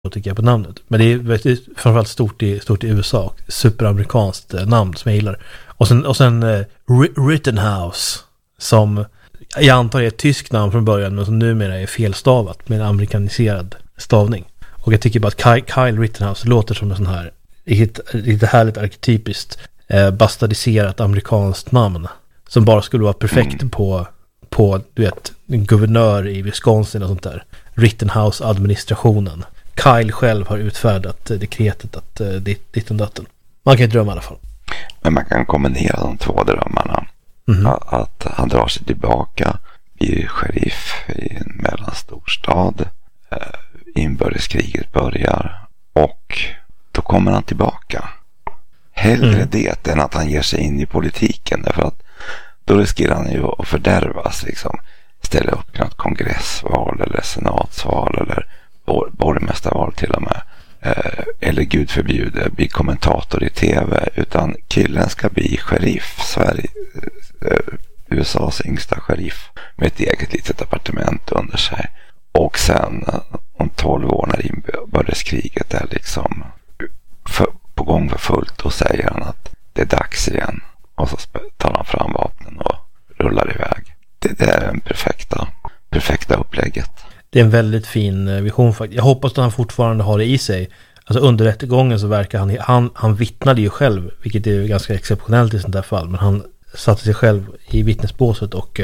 tycker jag på namnet. Men det är framförallt stort i USA. Superamerikanskt namn som jag gillar. Och sen Rittenhouse, som jag antar är ett tyskt namn från början, men som numera är felstavat med en amerikaniserad stavning. Och jag tycker bara att Kyle Rittenhouse låter som en sån här lite härligt arketypiskt bastadiserat amerikanskt namn som bara skulle vara perfekt på du vet, en guvernör i Wisconsin och sånt där. Rittenhouse-administrationen. Kyle själv har utfärdat dekretet att ditt och datten. Man kan ju drömma i alla fall. Men man kan kombinera de två drömmarna. Att han drar sig tillbaka, blir sheriff i en mellanstor stad. Inbördeskriget börjar och då kommer han tillbaka. Hellre det än att han ger sig in i politiken, därför att då riskerar han ju att fördärvas liksom. Ställa upp något kongressval eller senatsval eller borgmästarval till och med. Eller gud förbjude, bli kommentator i tv, utan killen ska bli sheriff, USAs yngsta sheriff med ett eget litet departement under sig. Och sen om 12 år när inbördeskriget är liksom på gång för fullt, då säger han att det är dags igen. Och så tar han fram vapnen och rullar iväg. Det är den perfekta upplägget. Det är en väldigt fin vision faktiskt. Jag hoppas att han fortfarande har det i sig. Alltså under rättegången så verkar han vittnade ju själv, vilket är ganska exceptionellt i sånt där fall. Men han satte sig själv i vittnesbåset och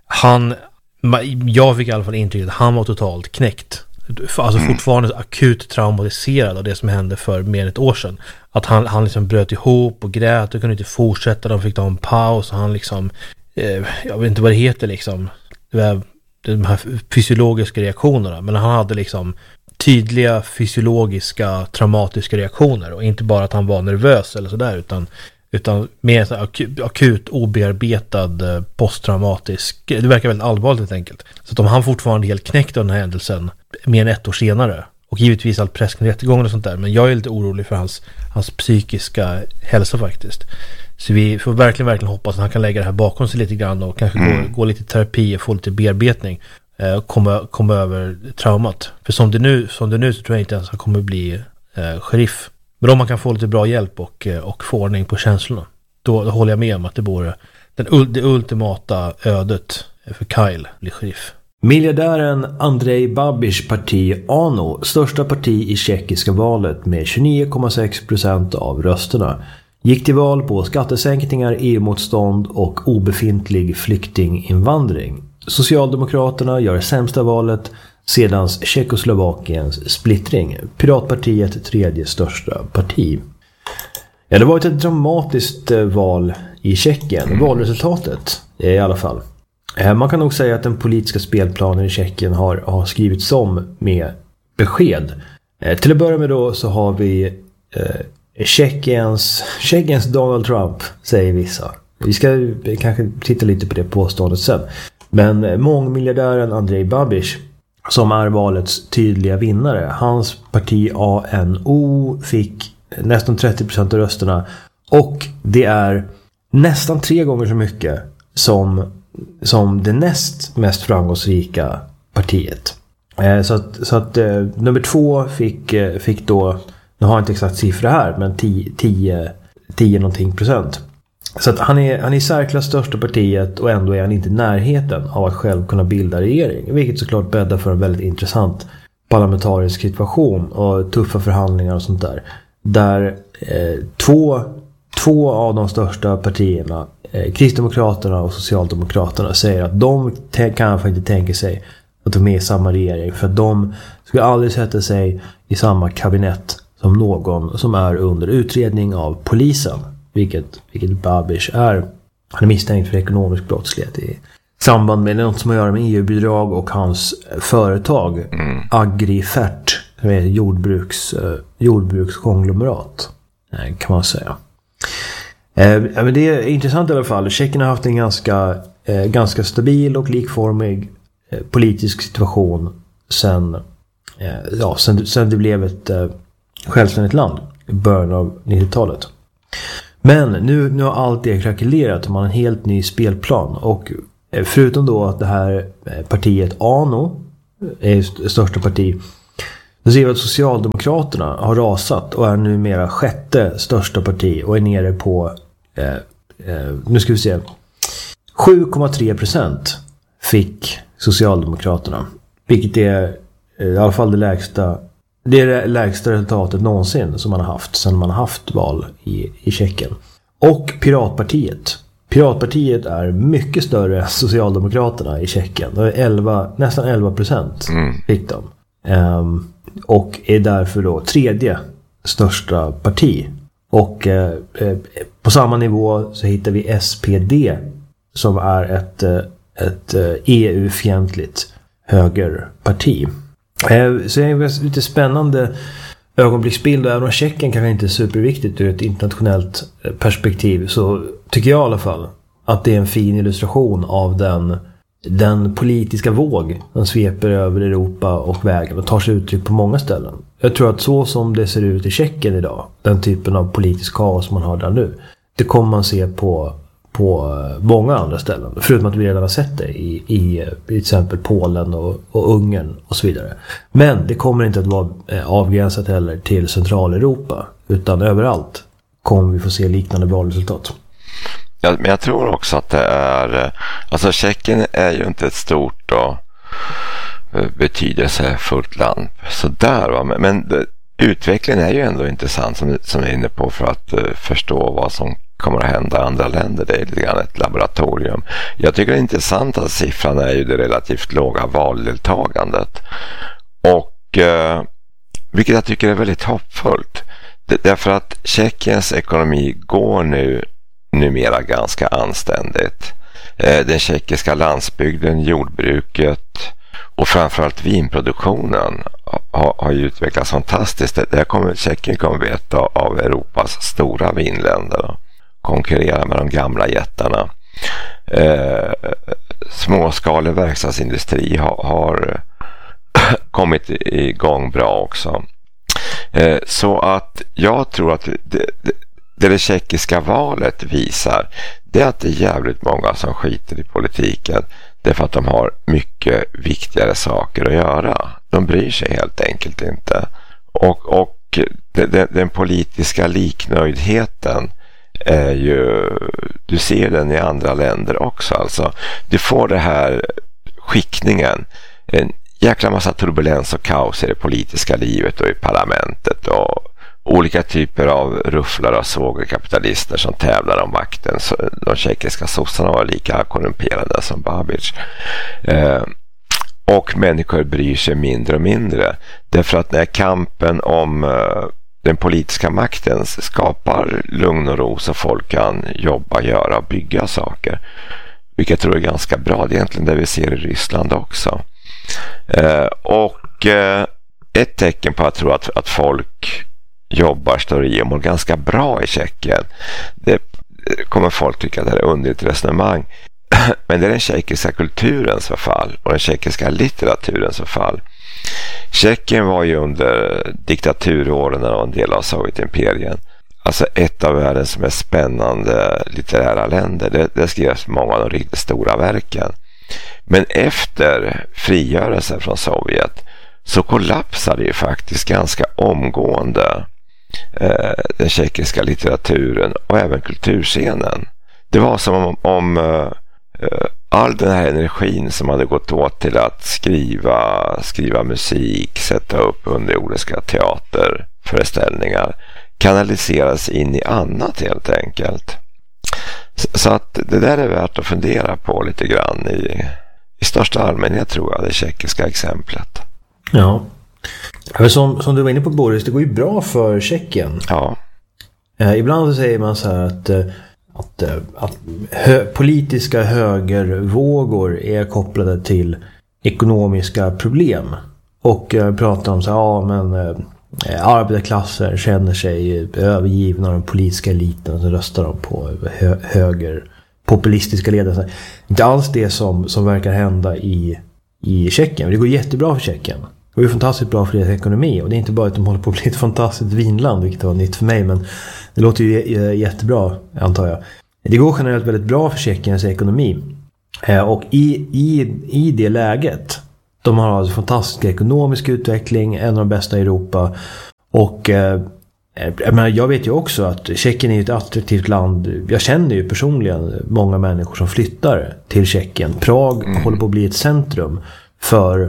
jag fick i alla fall intrycket att han var totalt knäckt. Alltså fortfarande akut traumatiserad av det som hände för mer än ett år sedan. Att han liksom bröt ihop och grät och kunde inte fortsätta. De fick ta en paus och han liksom, jag vet inte vad det heter liksom, de här fysiologiska reaktionerna. Men han hade liksom tydliga fysiologiska traumatiska reaktioner. Och inte bara att han var nervös eller sådär, utan mer akut obearbetad posttraumatisk. Det verkar väldigt allvarligt helt enkelt. Så att om han fortfarande är helt knäckt av den här händelsen mer än ett år senare, och givetvis allt press kring rättegången och sånt där, men jag är lite orolig för hans psykiska hälsa faktiskt. Så vi får verkligen hoppas att han kan lägga det här bakom sig lite grann och kanske gå lite terapi och få lite bearbetning och komma över traumat. För som det nu så tror jag inte ens han kommer bli sheriff. Men om man kan få lite bra hjälp och få ordning på känslorna, då håller jag med om att det vore det ultimata ödet för Kyle blir sheriff. Miljardären Andrej Babiš parti ANO, största parti i tjeckiska valet med 29,6% av rösterna, gick till val på skattesänkningar, EU-motstånd och obefintlig flyktinginvandring. Socialdemokraterna gör sämsta valet sedan Tjeckoslovakiens splittring. Piratpartiet tredje största parti. Ja, det har varit ett dramatiskt val i Tjeckien. Valresultatet i alla fall. Man kan nog säga att den politiska spelplanen i Tjeckien har skrivits om med besked. Till att börja med då så har vi Tjeckiens Donald Trump, säger vissa. Vi ska kanske titta lite på det påståendet sen. Men mångmiljardären Andrej Babiš, som är valets tydliga vinnare, hans parti ANO fick nästan 30% av rösterna, och det är nästan 3 gånger så mycket som det näst mest framgångsrika partiet. Så att nummer 2 fick då, nu har jag inte exakt siffra här, men 10 någonting procent. Så att han är särklass största partiet, och ändå är han inte i närheten av att själv kunna bilda regering, vilket såklart bäddar för en väldigt intressant parlamentarisk situation och tuffa förhandlingar och sånt där två av de största partierna, Kristdemokraterna och Socialdemokraterna, säger att de kanske inte tänker sig att de är med i samma regering, för att de skulle aldrig sätta sig i samma kabinett som någon som är under utredning av polisen, vilket Babiš är. Han är misstänkt för ekonomisk brottslighet i samband med något som har att göra med EU-bidrag och hans företag Agrifert, som är jordbrukskonglomerat, kan man säga. Men det är intressant i alla fall. Tjeckien har haft en ganska stabil och likformig politisk situation sen det blev ett självständigt land i början av 90-talet. Men nu har allt det krackelerat och man har en helt ny spelplan. Och förutom då att det här partiet ANO är största parti, Då ser vi att Socialdemokraterna har rasat och är numera sjätte största parti och är nere på nu ska vi se 7,3% fick Socialdemokraterna, vilket är i alla fall det lägsta resultatet någonsin som man har haft sedan man har haft val i Tjeckien. Och Piratpartiet är mycket större än Socialdemokraterna i Tjeckien. Nästan 11% fick de. Och är därför då tredje största parti. Och på samma nivå så hittar vi SPD som är ett EU-fientligt högerparti. Så det är lite spännande ögonblicksbild. Även om Tjeckien kanske inte är superviktigt ur ett internationellt perspektiv, så tycker jag i alla fall att det är en fin illustration av den politiska våg som sveper över Europa och världen och tar sig uttryck på många ställen. Jag tror att så som det ser ut i Tjeckien idag, den typen av politisk kaos man har där nu, det kommer man se på många andra ställen. Förutom att vi redan har sett det i till exempel Polen och Ungern och så vidare. Men det kommer inte att vara avgränsat heller till Centraleuropa, utan överallt kommer vi få se liknande valresultat. Ja, men jag tror också att det är, alltså Tjeckien är ju inte ett stort och betydelsefullt land så där, va? Men utvecklingen är ju ändå intressant som är inne på, för att förstå vad som kommer att hända i andra länder. Det är lite grann ett laboratorium. Jag tycker det intressanta siffran är ju det relativt låga valdeltagandet, och vilket jag tycker är väldigt hoppfullt. Därför att Tjeckiens ekonomi går numera ganska anständigt. Den tjeckiska landsbygden, jordbruket och framförallt vinproduktionen har ju utvecklats fantastiskt. Tjeckien kommer bli ett av Europas stora vinländer och konkurrera med de gamla jättarna. Småskalig verkstadsindustri har kommit igång bra också. Så att jag tror att det tjeckiska valet visar, det är att det är jävligt många som skiter i politiken. Det är för att de har mycket viktigare saker att göra. De bryr sig helt enkelt inte. Och den politiska liknöjdheten är ju, du ser den i andra länder också. Alltså, du får det här skickningen, en jäkla massa turbulens och kaos i det politiska livet och i parlamentet, och olika typer av rufflare och svågerkapitalister som tävlar om makten. Så de tjeckiska sossarna var lika korrumperade som Babiš. Och människor bryr sig mindre och mindre. Därför att när kampen om den politiska makten skapar lugn och ro så folk kan jobba, göra och bygga saker. Vilket jag tror är ganska bra. Det är egentligen det vi ser i Ryssland också. Och ett tecken på att folk jobbar, står i och mår ganska bra i Tjeckien. Det kommer folk tycka att det är underligt resonemang. Men det är den tjeckiska kulturens förfall och den tjeckiska litteraturens förfall. Tjeckien var ju under diktaturåren och en del av Sovjetimperien. Alltså ett av världens mest spännande litterära länder. Det skrevs många av de riktigt stora verken. Men efter frigörelsen från Sovjet så kollapsade ju faktiskt ganska omgående den tjeckiska litteraturen och även kulturscenen. Det var som om all den här energin som hade gått åt till att skriva musik, sätta upp underjordiska teaterföreställningar kanaliseras in i annat helt enkelt. Så att det där är värt att fundera på lite grann i största allmänhet, tror jag, det tjeckiska exemplet. Ja. Som du var inne på, Boris, det går ju bra för Tjeckien. Ja. Ibland säger man så här att politiska högervågor är kopplade till ekonomiska problem. Och pratar om så här, arbetarklasser känner sig övergivna av den politiska eliten, så röstar de på höger populistiska ledare. Inte alls det som verkar hända i Tjeckien. Det går jättebra för Tjeckien. Det går ju fantastiskt bra för deras ekonomi. Och det är inte bara att de håller på att bli ett fantastiskt vinland, vilket var nytt för mig, men det låter ju jättebra, antar jag. Det går generellt väldigt bra för Tjeckiens ekonomi. Och i det läget De har alltså fantastisk ekonomisk utveckling, en av de bästa i Europa. Och jag vet ju också att Tjeckien är ett attraktivt land. Jag känner ju personligen många människor som flyttar till Tjeckien. Prag håller på att bli ett centrum för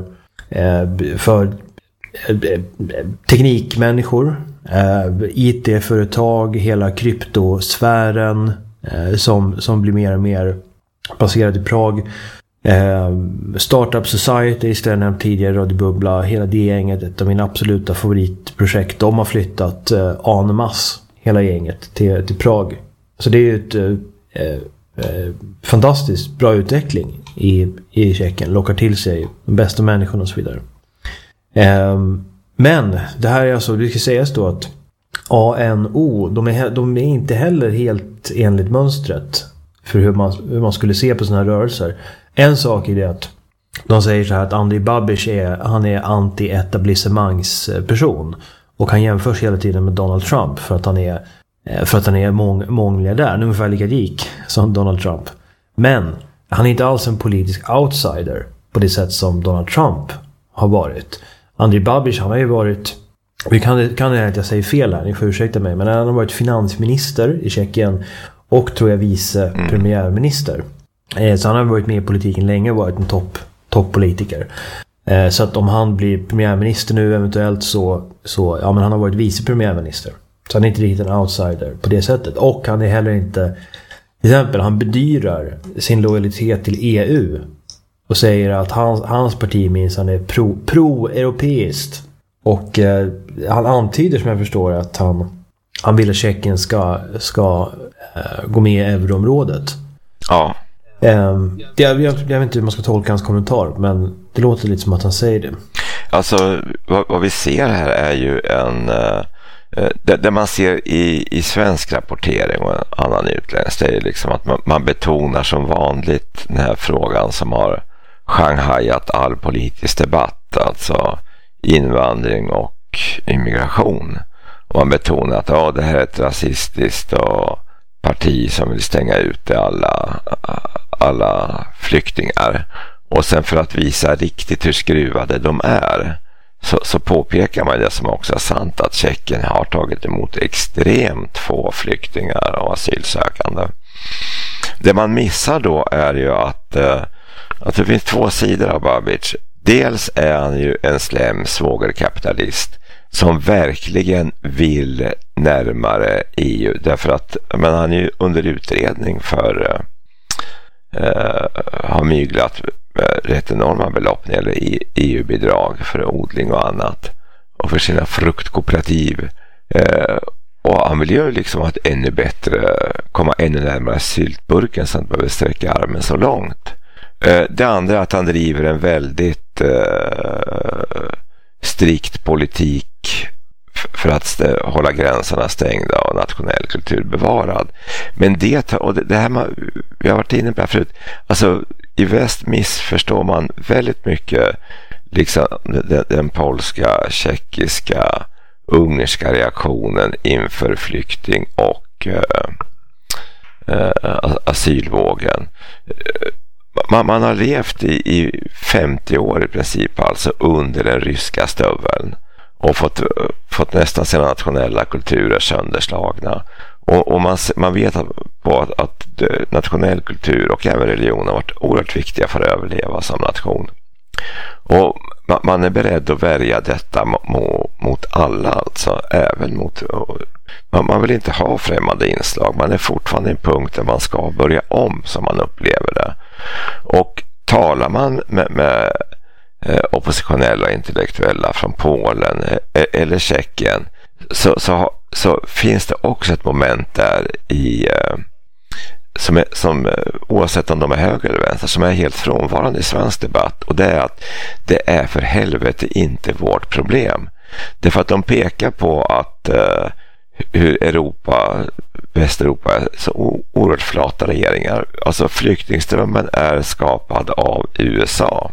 teknikmänniskor, IT-företag, hela kryptosfären som blir mer och mer baserad i Prag. Startup Society, istället nämnt tidigare, Radio Bubbla, hela det gänget, ett av mina absoluta favoritprojekt. De har flyttat en masse, hela gänget, till Prag. Så det är ju ett fantastiskt bra utveckling i Tjeckien. Lockar till sig de bästa människorna och så vidare. Men det här är alltså, det ska sägas då att ANO, de är inte heller helt enligt mönstret för hur man skulle se på såna här rörelser. En sak är det att de säger så här att Andrej Babiš är anti-etablissemangsperson, och han jämförs hela tiden med Donald Trump för att han är mångmiljardär, ungefär lika rik som Donald Trump. Men han är inte alls en politisk outsider på det sätt som Donald Trump har varit. Andrej Babiš, han har ju varit, kan det att jag säger fel här, ni får ursäkta mig, men han har varit finansminister i Tjeckien och tror jag vice premiärminister. Så han har varit med i politiken länge och varit en toppolitiker. Så att om han blir premiärminister nu eventuellt så ja, men han har varit vice premiärminister. Så han är inte riktigt en outsider på det sättet. Och han är heller inte, till exempel, han bedyrar sin lojalitet till EU och säger att hans parti minst han är pro-europeiskt. Och han antyder, som jag förstår, att han vill att Tjeckien ska gå med i euroområdet. Ja. Jag vet inte hur man ska tolka hans kommentar, men det låter lite som att han säger det. Alltså vad vi ser här är ju det man ser i svensk rapportering och annan utländsk, det är liksom att man betonar som vanligt den här frågan som har shanghajat all politisk debatt, alltså invandring och immigration. Och man betonar att det här är ett rasistiskt och parti som vill stänga ut alla flyktingar. Och sen för att visa riktigt hur skruvade de är så påpekar man det som också är sant, att Tjeckien har tagit emot extremt få flyktingar och asylsökande. Det man missar då är ju att det finns två sidor av Babiš. Dels är han ju en slem svågerkapitalist som verkligen vill närmare EU, därför att han är ju under utredning för har myglat rätt enorma belopp när det gäller EU-bidrag för odling och annat och för sina fruktkooperativ, och han vill ju liksom att ännu bättre komma ännu närmare syltburken så att han behöver sträcka armen så långt. Det andra är att han driver en väldigt strikt politik för att hålla gränserna stängda och nationell kultur bevarad. Men det här vi har varit inne på förut, alltså i väst missförstår man väldigt mycket liksom den polska, tjeckiska, ungerska reaktionen inför flykting och asylvågen. Man har levt i 50 år i princip, alltså under den ryska stöveln, och fått nästan sina nationella kulturer sönderslagna. Och man vet att nationell kultur och även religion har varit oerhört viktiga för att överleva som nation. Och man är beredd att välja detta mot alla, alltså även mot... Man vill inte ha främmande inslag. Man är fortfarande i en punkt där man ska börja om som man upplever det. Och talar man med oppositionella och intellektuella från Polen eller Tjeckien så finns det också ett moment där som oavsett om de är höger eller vänster, som är helt frånvarande i svensk debatt, och det är att det är för helvete inte vårt problem. Det är för att de pekar på att hur Västeuropa är så oerhört flata regeringar. Alltså flyktingströmmen är skapad av USA.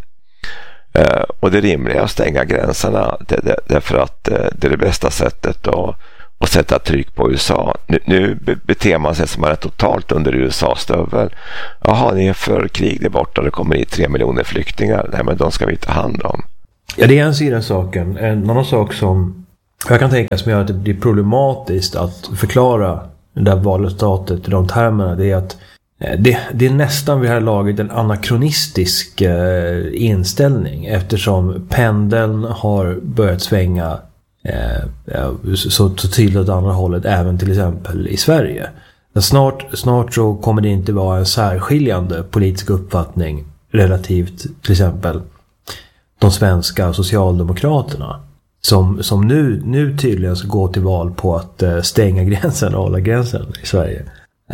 Och det rimliga är att stänga gränserna därför att det är det bästa sättet och sätta tryck på USA. Nu beter man sig som man är totalt under USA-stövel. Jaha, det är för krig där borta, det kommer hit 3 miljoner flyktingar. Nej, men de ska vi ta hand om. Ja, det är en sida av saken. En annan sak som jag kan tänka som gör att det blir problematiskt att förklara det där valresultatet i de termerna, det är att det är nästan vid det här laget en anakronistisk inställning, eftersom pendeln har börjat svänga så tydligt åt andra hållet, även till exempel i Sverige. Snart så kommer det inte vara en särskiljande politisk uppfattning relativt till exempel de svenska socialdemokraterna som nu tydligen ska gå till val på att stänga gränsen och hålla gränsen i Sverige.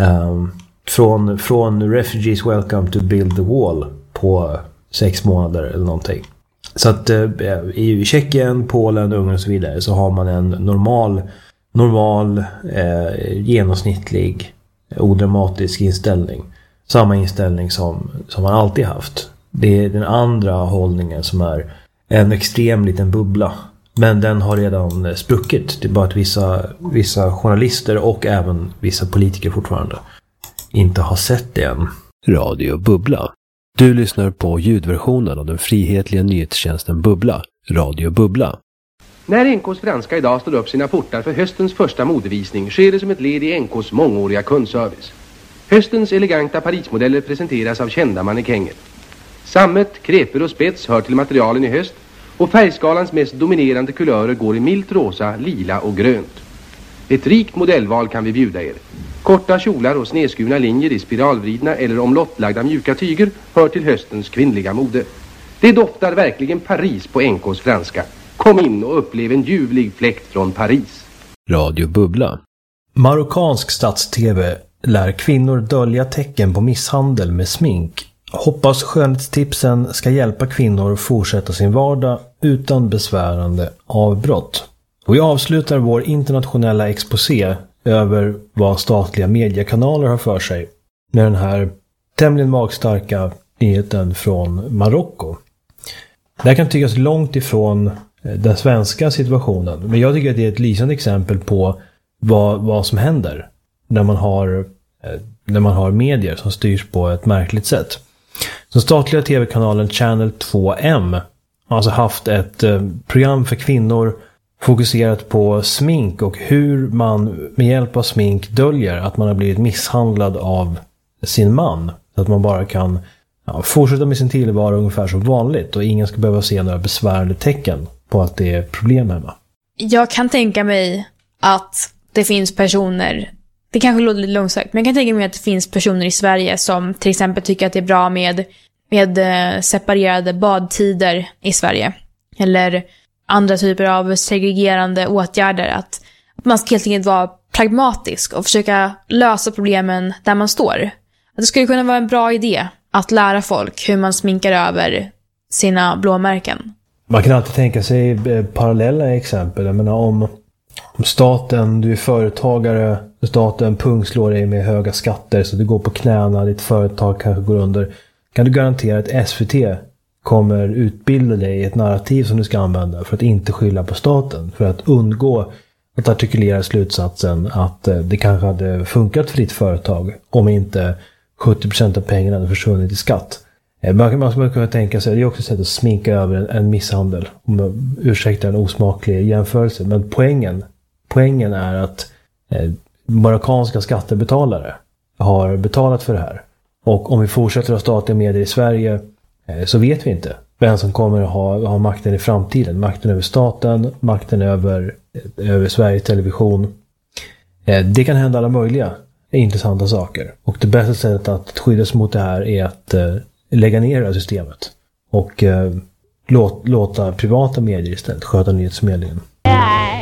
Från Refugees Welcome to Build the Wall på 6 månader eller någonting. Så att i Tjeckien, Polen, Ungern och så vidare så har man en normal genomsnittlig odramatisk inställning. Samma inställning som man alltid haft. Det är den andra hållningen som är en extrem liten bubbla. Men den har redan spruckit. Det är bara att vissa journalister och även vissa politiker fortfarande inte har sett det än. Radio Bubbla. Du lyssnar på ljudversionen av den frihetliga nyhetstjänsten Bubbla. Radio Bubbla. När NKs franska idag står upp sina portar för höstens första modevisning sker det som ett led i NKs mångåriga kundservice. Höstens eleganta Parismodeller presenteras av kända mannekänger. Sammet, kreper och spets hör till materialen i höst och färgskalans mest dominerande kulörer går i milt rosa, lila och grönt. Ett rikt modellval kan vi bjuda er. Korta kjolar och snedskurna linjer i spiralvridna eller omlottlagda mjuka tyger hör till höstens kvinnliga mode. Det doftar verkligen Paris på NKs franska. Kom in och upplev en ljuvlig fläkt från Paris. Radio Bubbla. Marockansk stats-tv lär kvinnor dölja tecken på misshandel med smink. Hoppas skönhetstipsen ska hjälpa kvinnor att fortsätta sin vardag utan besvärande avbrott. Och vi avslutar vår internationella exposé över vad statliga mediekanaler har för sig med den här tämligen magstarka nyheten från Marocko. Det här kan tyckas långt ifrån den svenska situationen, men jag tycker att det är ett lysande exempel på vad som händer när man har medier som styrs på ett märkligt sätt. Den statliga tv-kanalen Channel 2M har alltså haft ett program för kvinnor fokuserat på smink och hur man med hjälp av smink döljer att man har blivit misshandlad av sin man. Så att man bara kan fortsätta med sin tillvaro ungefär som vanligt och ingen ska behöva se några besvärande tecken på att det är problem hemma. Jag kan tänka mig att det finns personer, det kanske låter lite långsökt, men jag kan tänka mig att det finns personer i Sverige som till exempel tycker att det är bra med separerade badtider i Sverige. Eller andra typer av segregerande åtgärder. Att man ska helt enkelt vara pragmatisk och försöka lösa problemen där man står. Att det skulle kunna vara en bra idé att lära folk hur man sminkar över sina blåmärken. Man kan alltid tänka sig parallella exempel. Jag menar, om staten, du är företagare, staten pungslår dig med höga skatter så du går på knäna, ditt företag kanske går under. Kan du garantera att SVT kommer utbilda dig i ett narrativ som du ska använda för att inte skylla på staten, för att undgå att artikulera slutsatsen att det kanske hade funkat för ditt företag om inte 70% av pengarna hade försvunnit i skatt. Man skulle kunna tänka sig, det är också ett sätt att sminka över en misshandel, om ursäkta en osmaklig jämförelse, men poängen är att marockanska skattebetalare har betalat för det här. Och om vi fortsätter att ha statliga medier i Sverige så vet vi inte vem som kommer att ha makten i framtiden. Makten över staten, makten över Sveriges Television. Det kan hända alla möjliga intressanta saker. Och det bästa sättet att skydda sig mot det här är att lägga ner det här systemet. Och låta privata medier istället sköta nyhetsförmedlingen.